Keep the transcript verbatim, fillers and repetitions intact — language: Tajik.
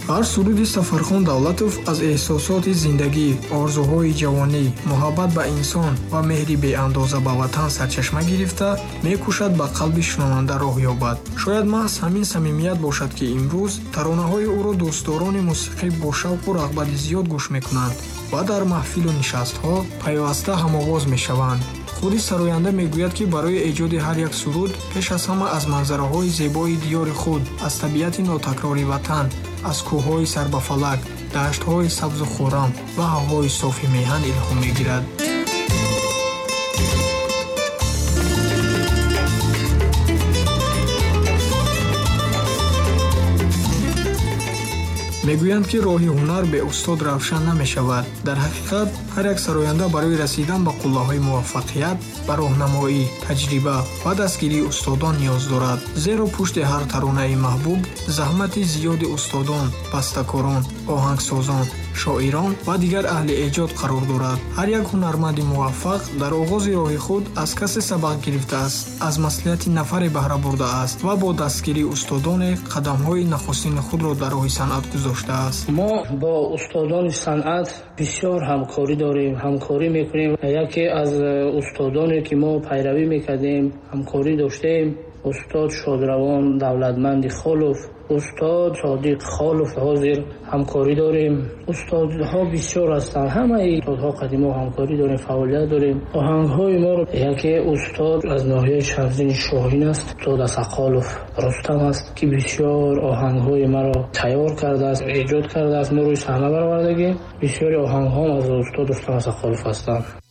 ҳар суруди Сафархон Давлатов аз эҳсосоти зиндагӣ, орзуҳои ҷавонӣ, муҳаббат ба инсон ва меҳри беандоза ба ватан сарчашма гирифта, мекӯшад ба қалби шунаванда роҳ ёбад. Шояд маҳз ҳамин самимият бошад, ки имрӯз таронаҳои ӯро дӯстдорони мусиқӣ бо шавқу рағбати зиёд гӯш мекунанд ва дар маҳфилу нишастҳо пайваста ҳамовоз мешаванд. худи сароянда мегӯяд, ки барои эҷоди ҳар як суруд пеш аз ҳама аз манзараҳои зебои диёри худ, аз табиати нотакрори ватан, аз кӯҳҳои сарбафалак, даштҳои сабзу хӯрам ва ҳавои софи меҳан илҳом мегирад. мегӯянд, ки роҳи ҳунар бе устод равшан намешавад. дар ҳақиқат ҳар як сароянда барои расидан ба қуллаҳои муваффақият ба роҳнамоӣ, таҷриба ва дастгирии устодон ниёз дорад. зеро пушти ҳар таронаи маҳбуб заҳмати зиёди устодон, бастакорон, оҳангсозон, шоирон ва дигар аҳли эҷод қарор дорад. ҳар як ҳунарманди муваффақ дар оғози роҳи худ аз касе сабақ гирифтааст, аз маслиҳати нафаре баҳра бурдааст ва бо дастгирии устодоне қадамҳои нахустини худро дар роҳи санъат гузоштааст. мо бо устодони санъат бисёр ҳамкорӣ дорем, ҳамкорӣ мекунем. яке аз устодоне ки мо пайравӣ мекардем, ҳамкорӣ доштем, устод Шодравон Давлатманди Холов, устод Содиқ Холов ҳозир ҳамкорӣ дорем. устодҳо бисёр ҳастанд. ҳамаи устодҳо қадимо ҳамкорӣ дорем, фаъолият дорем. оҳангҳои моро яке устод аз ноҳияи Шавзини Шоҳин аст, устод Асақолов Рустам аст, ки бисёр оҳангҳои маро тайёр кардааст, эҷод кардааст. мо рӯи саҳна баровардагӣ. бисёри оҳангҳоам аз устод Рустам Асақолов ҳастанд.